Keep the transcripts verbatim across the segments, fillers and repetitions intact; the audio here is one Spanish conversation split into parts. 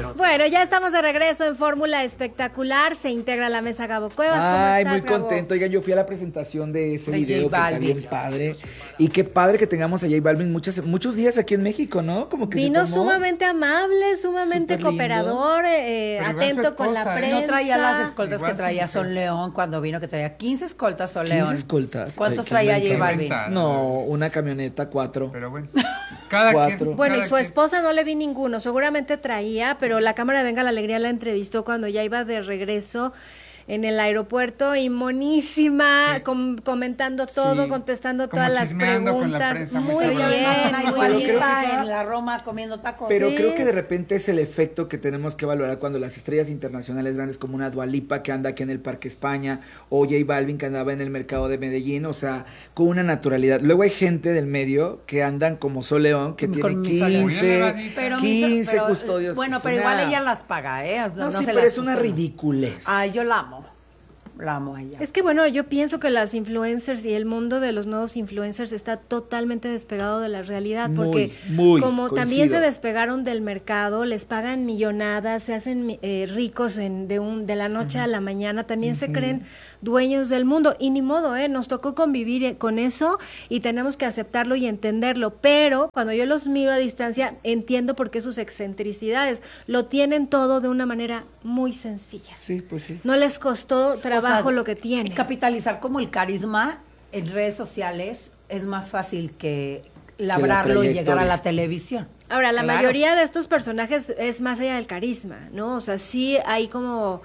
Bueno, ya estamos de regreso en Fórmula Espectacular. Se integra a la mesa Gabo Cuevas. ¿Cómo Ay, estás, muy Gabo? contento. Oigan, yo fui a la presentación de ese De video J que está Balvin. bien padre. Y qué padre que tengamos a J Balvin muchas, muchos días aquí en México, ¿no? Como que Vino se tomó. sumamente amable, sumamente Súper lindo. cooperador, eh, Pero igual su atento con la esposa, ¿eh? prensa. No traía las escoltas Igual que traía su mujer. Sol León cuando vino, que traía quince escoltas Sol León. quince escoltas. ¿Cuántos Ay, qué traía invento. J Balvin? Inventa. No, una camioneta, cuatro. Pero bueno, cada Cuatro. quien. Bueno, y cada su quien. esposa no le vi ninguno, seguramente traía, pero la cámara de Venga la Alegría la entrevistó cuando ya iba de regreso en el aeropuerto y monísima, Sí. com- comentando todo, Sí. contestando Como todas las chismeando con la preguntas. prensa, muy muy Pero ya sabroso. ves, bien, una muy Pero creo bien. igualita en la Roma comiendo tacos. Pero Sí. creo que de repente es el efecto que tenemos que valorar cuando las estrellas internacionales grandes como una Dua Lipa que anda aquí en el Parque España o J Balvin que andaba en el mercado de Medellín, o sea, con una naturalidad. Luego hay gente del medio que andan como Sol León que Con tiene mi Sol León. Muy quince, elevadita. Pero mi- quince pero, custodios. Bueno, Es pero una- igual ella las paga, ¿eh? No, No, sí, se pero las es una puso, no. ridiculez. Ay, yo la amo. La amo a ella. Es que bueno, yo pienso que las influencers y el mundo de los nuevos influencers está totalmente despegado de la realidad, Muy, porque muy, como también coincido. se despegaron del mercado, les pagan millonadas, se hacen eh, ricos en, de un de la noche a la mañana, también se creen dueños del mundo y ni modo, eh, nos tocó convivir eh, con eso y tenemos que aceptarlo y entenderlo, pero cuando yo los miro a distancia entiendo por qué sus excentricidades lo tienen todo de una manera muy sencilla. Sí, pues sí. No les costó trabajo O sea, lo que tienen. Capitalizar como el carisma en redes sociales es más fácil que la labrarlo y llegar a trayectoria. la televisión. Ahora, la Claro. mayoría de estos personajes es más allá del carisma, ¿no? O sea, sí hay como...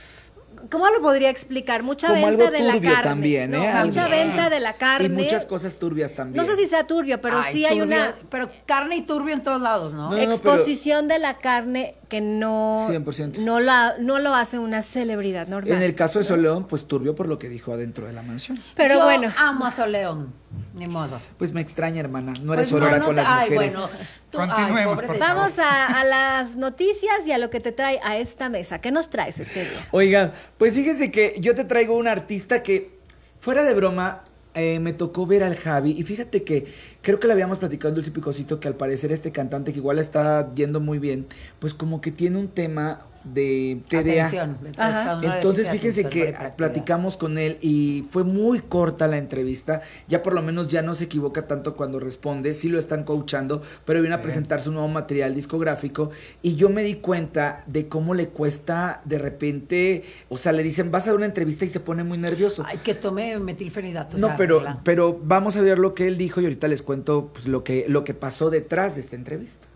¿Cómo lo podría explicar? Mucha Como venta algo de la turbio carne. también, ¿no? ¿eh? Mucha También. venta de la carne. Y muchas cosas turbias también. No sé si sea turbio, pero Ay, sí hay turbio, una Pero carne y turbio en todos lados, ¿no? No, no, no, exposición de la carne que no... cien por ciento. No, la, no lo hace una celebridad normal. En el caso de Sol León, pues turbio por lo que dijo adentro de la mansión. Pero Yo bueno. amo a Sol León. Ni modo. Pues me extraña, hermana. No eres Pues aurora no, con no las te- ay, mujeres. bueno, tú- Continuemos, ay, pobre por de- favor. Vamos a, a las noticias y a lo que te trae a esta mesa. ¿Qué nos traes este día? Oigan, pues fíjense que yo te traigo un artista que, fuera de broma, eh, me tocó ver al Javi. Y fíjate que creo que le habíamos platicado en Dulce Picosito que al parecer este cantante, que igual está yendo muy bien, pues como que tiene un tema de T D A. Atención, de- Ajá. trastorno de Entonces déficit de fíjense atención que por hiperactividad. platicamos con él y fue muy corta la entrevista, ya por lo menos ya no se equivoca tanto cuando responde, sí lo están coachando, pero viene a presentar su nuevo material discográfico y yo me di cuenta de cómo le cuesta de repente, o sea, le dicen vas a dar una entrevista y se pone muy nervioso. Ay, que tome metilfenidato. No, se pero, arregla. pero vamos a ver lo que él dijo y ahorita les cuento pues, lo que lo que pasó detrás de esta entrevista.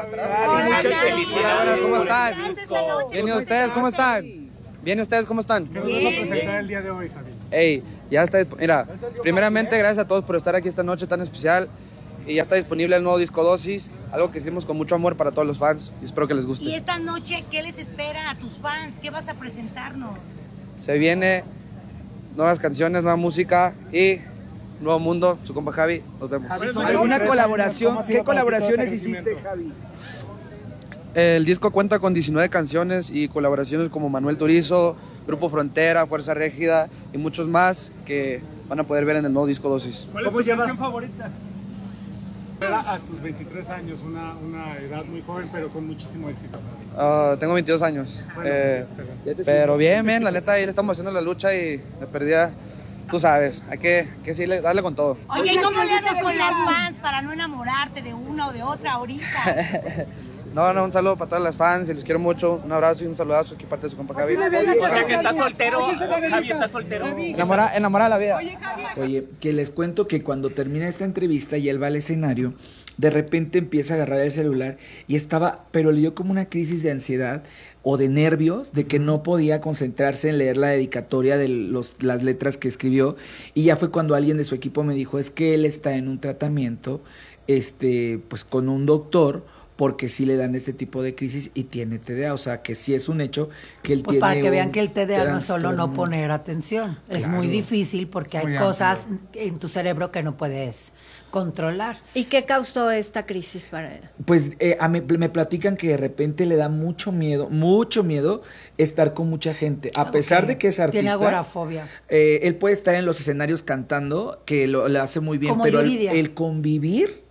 Hola, hola, ¿cómo están? Bien, ¿y ustedes cómo están? Bien, ¿y ustedes cómo están? ¿Qué nos vas a presentar el día de hoy, Javi? Ey, ya está, disp- mira, primeramente gracias a todos por estar aquí esta noche tan especial y ya está disponible el nuevo disco Dosis, algo que hicimos con mucho amor para todos los fans y espero que les Y guste. esta noche, ¿qué les espera a tus fans? ¿Qué vas a presentarnos? Se viene nuevas canciones, nueva música y nuevo mundo, su compa Javi, nos vemos. ¿Alguna colaboración? ¿Cómo ha sido ¿Qué para ti todo colaboraciones este hiciste, crecimiento? Javi? El disco cuenta con diecinueve canciones y colaboraciones como Manuel Turizo, Grupo Frontera, Fuerza Régida y muchos más que van a poder ver en el nuevo disco Dosis. ¿Cuál es tu canción favorita? Era a tus veintitrés años, una, una edad muy joven, pero con muchísimo éxito. Ah, tengo veintidós años, Bueno, eh, pero- pero bien, bien, la neta ahí le estamos haciendo la lucha y me perdía, tú sabes, hay que, que sí, le- darle con todo. Oye, ¿y cómo le haces con las fans para no enamorarte de una o de otra ahorita? No, no, un saludo para todas las fans, y los quiero mucho, un abrazo y un saludazo aquí parte de su compa Javi. O sea que estás soltero, Javi, estás soltero. Enamora, enamora la vida. Oye, que les cuento que cuando termina esta entrevista y él va al escenario, de repente empieza a agarrar el celular y estaba, pero le dio como una crisis de ansiedad o de nervios, de que no podía concentrarse en leer la dedicatoria de los, las letras que escribió, y ya fue cuando alguien de su equipo me dijo, es que él está en un tratamiento, este, pues con un doctor, porque sí le dan este tipo de crisis y tiene T D A, o sea que sí es un hecho que él Pues tiene para que un vean que el T D A no es solo no trastorno. poner atención. Es Claro. muy difícil porque hay Muy cosas en tu cerebro que no puedes controlar. ¿Y qué causó esta crisis para él? Pues eh, a mí, me platican que de repente le da mucho miedo, mucho miedo estar con mucha gente, a pesar Ok. de que es artista. Tiene agorafobia. eh, él puede estar en los escenarios cantando, que lo, lo hace muy bien, Como pero el, Yuridia. el convivir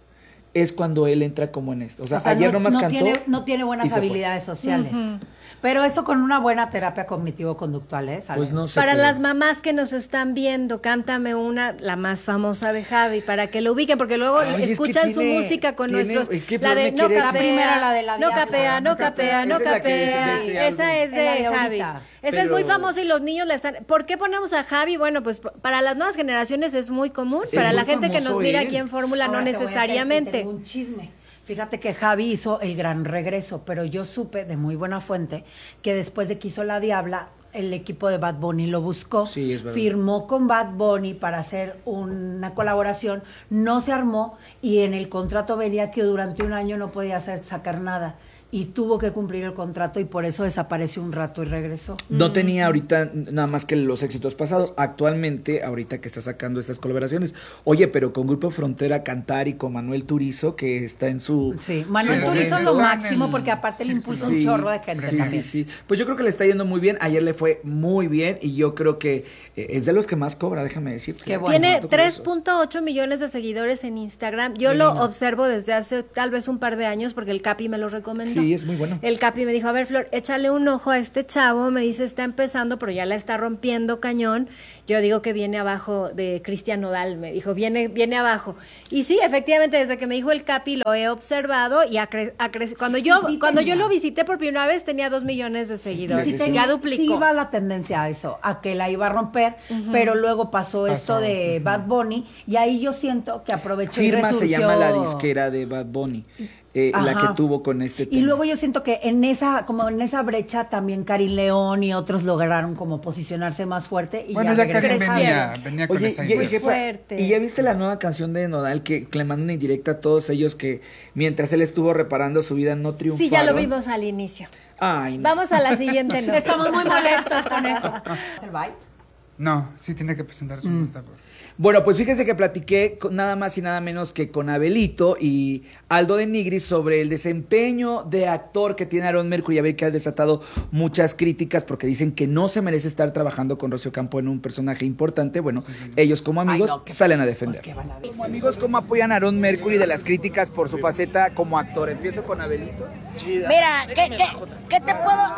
es cuando él entra como en esto. O sea, O sea, ayer no, nomás no cantó. tiene, no tiene y buenas se fue. habilidades sociales. Pero eso con una buena terapia cognitivo-conductual, ¿eh? ¿Sale? Pues no sé. Para pero- las mamás que nos están viendo, cántame una, la más famosa de Javi, para que lo ubiquen, porque luego Ay, es que escuchan su tiene- música con tiene- nuestros... es que la de me no quiere- capea, La primera, la de la no diabla. capea, no capea, no Esa es la que dices de capea. este Esa álbum. es de Es la de Javi. ahorita. Esa es muy Pero- famosa y los niños la están... ¿Por qué ponemos a Javi? Bueno, pues p- para las nuevas generaciones es muy común, Es para muy la gente que nos famoso mira él. aquí en Fórmula no Ahora te voy a tener- necesariamente. te tengo un chisme. Fíjate que Javi hizo el gran regreso, pero yo supe de muy buena fuente que después de que hizo La Diabla, el equipo de Bad Bunny lo buscó, Sí, es verdad. firmó con Bad Bunny para hacer una colaboración, no se armó y en el contrato venía que durante un año no podía hacer, sacar nada. Y tuvo que cumplir el contrato y por eso desapareció un rato y regresó. No tenía ahorita nada más que los éxitos pasados. Actualmente, ahorita que está sacando estas colaboraciones. Oye, pero con Grupo Frontera cantar y con Manuel Turizo, que está en su... Sí, Manuel Sí, Turizo es sí, lo sí. máximo En el porque aparte le impulsa un Sí, chorro de gente sí, también. sí, sí. Pues yo creo que le está yendo muy bien. Ayer le fue muy bien y yo creo que eh, es de los que más cobra, déjame decir. Qué bueno. Tiene Dato tres curioso. punto ocho millones de seguidores en Instagram. Yo lo observo desde hace tal vez un par de años porque el Capi me lo recomendó. Sí, es muy bueno. El Capi me dijo, a ver, Flor, échale un ojo a este chavo. Me dice, está empezando, pero ya la está rompiendo cañón. Yo digo que viene abajo de Cristian Nodal. Me dijo, viene viene abajo. Y sí, efectivamente, desde que me dijo el Capi, lo he observado y ha cre- ha crecido. Cuando yo, Y sí cuando tenía. yo lo visité por primera vez, tenía dos millones de seguidores. Sí, Sí, tenía- ya duplicó. sí iba la tendencia a eso, a que la iba a romper, pero luego pasó, esto de Bad Bunny y ahí yo siento que aprovechó y Firma se resurgió. llama la disquera de Bad Bunny, eh, la Ajá. que tuvo con este Y tema. luego yo siento que en esa, como en esa brecha también Karin León y otros lograron como posicionarse más fuerte y Bueno, ya ya Karin regresaron. venía, venía con Oye, esa y, idea. y jefa, fuerte. ¿y ya viste la nueva canción de Nodal que, que le mandó una indirecta a todos ellos que mientras él estuvo reparando su vida no triunfaron? Sí, ya lo vimos al inicio. Ay, no. Vamos a la siguiente nota. Estamos muy molestos con eso. ¿Es el bite? No, sí tiene que presentar su nota. Bueno, pues fíjense que platiqué con nada más y nada menos que con Abelito y Aldo de Nigris sobre el desempeño de actor que tiene Aaron Mercury. Ya ve que ha desatado muchas críticas porque dicen que no se merece estar trabajando con Rocío Campo en un personaje importante. Bueno, ellos como amigos Ay, no, qué- salen a pues, defender. ¿qué van a decir? Como amigos, ¿cómo apoyan a Aaron Mercury de las críticas por su faceta como actor? Empiezo con Abelito. Mira, ¿qué, qué, qué te puedo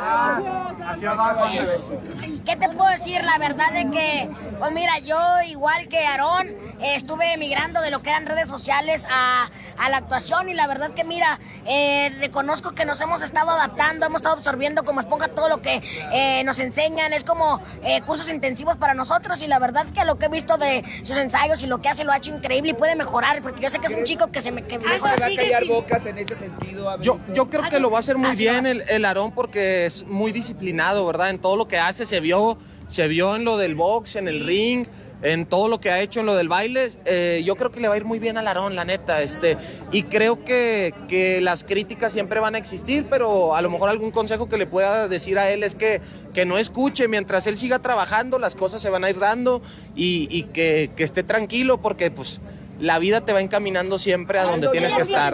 qué te puedo decir? La verdad de que, pues mira, yo igual que Aarón, eh, estuve emigrando de lo que eran redes sociales a, a la actuación y la verdad que mira, eh, reconozco que nos hemos estado adaptando, hemos estado absorbiendo como esponja todo lo que eh, nos enseñan, es como eh, cursos intensivos para nosotros y la verdad que lo que he visto de sus ensayos y lo que hace lo ha hecho increíble y puede mejorar porque yo sé que es un chico que se me que mejora. ¿Se va a callar bocas en ese sentido, Abelito? Yo, yo creo que lo va a hacer muy Así bien va. el, el Aarón porque es muy disciplinado, ¿verdad? En todo lo que hace se vio, se vio en lo del box, en el ring, en todo lo que ha hecho en lo del baile. Eh, yo creo que le va a ir muy bien al Aarón, la neta. Este, y creo que, que las críticas siempre van a existir, pero a lo mejor algún consejo que le pueda decir a él es que, que no escuche. Mientras él siga trabajando, las cosas se van a ir dando y, y que, que esté tranquilo porque pues la vida te va encaminando siempre a donde tienes que estar.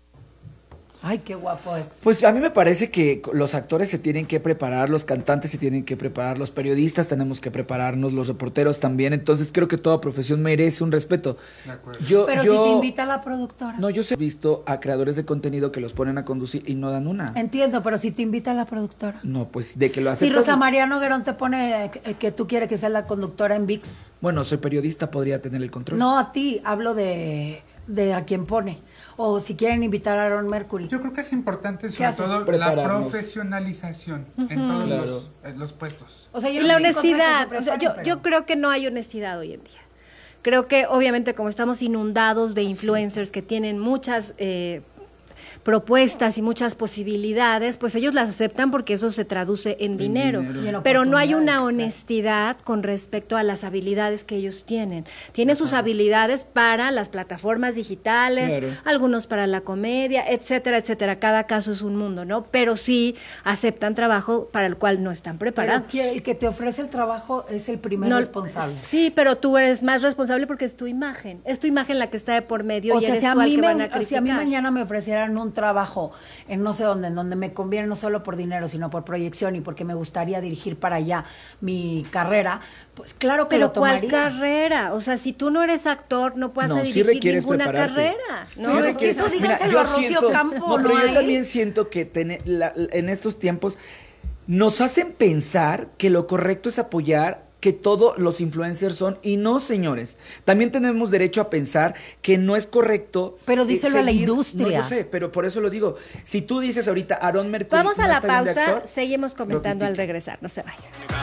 Ay, qué guapo es. Pues a mí me parece que los actores se tienen que preparar, los cantantes se tienen que preparar, los periodistas tenemos que prepararnos, los reporteros también. Entonces creo que toda profesión merece un respeto. De acuerdo. Yo, Pero yo, si te invita la productora. No, yo sé, he visto a creadores de contenido que los ponen a conducir y no dan una. Entiendo, pero si te invita la productora. No, pues de que lo Si aceptas. Rosa María Noguerón te pone que, que tú quieres que sea la conductora en V I X. Bueno, soy periodista, podría tener el control. No a ti, hablo de, de a quien pone. O si quieren invitar a Aaron Mercury. Yo creo que es importante ¿Qué sobre haces? todo la Prepararnos. profesionalización en todos Claro. los, eh, los puestos. O sea, yo Y la no estoy en contra honestidad, que se o sea, yo, preparen, yo pero- creo que no hay honestidad hoy en día. Creo que obviamente como estamos inundados de influencers que tienen muchas eh, propuestas y muchas posibilidades, pues ellos las aceptan porque eso se traduce en dinero. dinero. Y en Pero no hay una oportunidades, claro. honestidad con respecto a las habilidades que ellos tienen. Tienen sus habilidades para las plataformas digitales, Claro. algunos para la comedia, etcétera, etcétera. Cada caso es un mundo, ¿no? Pero sí aceptan trabajo para el cual no están Pero preparados. que el que te ofrece el trabajo es el primer No, responsable. Sí, pero tú eres más responsable porque es tu imagen. Es tu imagen la que está de por medio O y sea, eres si a, tú al mí que me- van a si a criticar. mí mañana me ofrecieran un un trabajo en no sé dónde, en donde me conviene no solo por dinero, sino por proyección y porque me gustaría dirigir para allá mi carrera, pues claro que Pero lo tomaría. ¿cuál carrera? O sea, si tú no eres actor, no puedes No, sí dirigir requieres ninguna prepararte. carrera. No, Sí es requieres- que eso Mira, díganselo yo a Rocío siento- Campo, No, pero no a yo él. también siento que tene- la- en estos tiempos nos hacen pensar que lo correcto es apoyar que todos los influencers son, y no, señores. También tenemos derecho a pensar que no es correcto. Pero díselo a la seguir- industria. No, yo sé, pero por eso lo digo. Si tú dices ahorita, Aarón Mercury Vamos a no la está bien de pausa, actor, seguimos comentando lo al critican. regresar, no se vayan.